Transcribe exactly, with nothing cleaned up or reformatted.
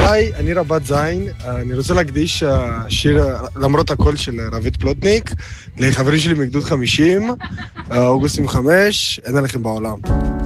היי, אני רבת זין, אני רוצה להקדיש שיר למרות הכל של רבית פלוטניק, לחברים שלי מגדוד חמישים, אוגוסט עם חמש, אין עליכם בעולם.